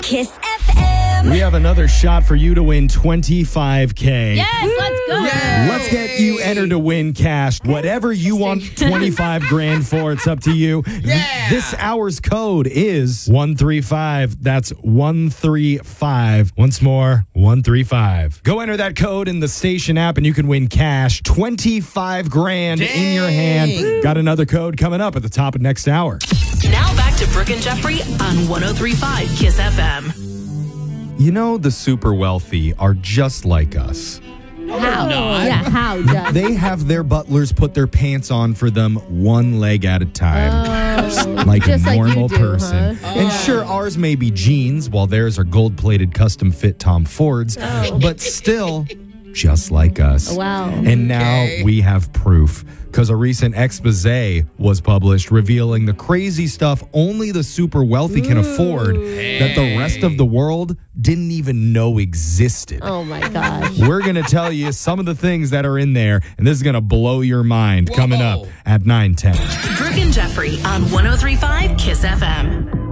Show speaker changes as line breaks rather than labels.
Kiss FM.
We have another shot for you to win $25K.
Yes, let's go.
Yay.
Let's get you entered to win cash. Whatever you want 25 grand for, it's up to you.
Yeah.
This hour's code is 135. That's 135. Once more, 135. Go enter that code in the station app and you can win cash. 25 grand in your hand. Got another code coming up at the top of next hour.
Now back to Brooke and Jeffrey on 103.5 Kiss FM.
You know, the super wealthy are just like us.
How? Yeah, how, Jeff?
They have their butlers put their pants on for them one leg at a time. Like
Just
a
like you
normal
do,
person.
huh?
And sure, ours may be jeans, while theirs are gold-plated custom fit Tom Fords. But still, just like us.
Wow.
And now we have proof. Because a recent expose was published revealing the crazy stuff only the super wealthy can afford that the rest of the world didn't even know existed.
Oh, my gosh.
We're going to tell you some of the things that are in there, and this is going to blow your mind coming up at 9:10.
Brooke and Jeffrey on 103.5 Kiss FM.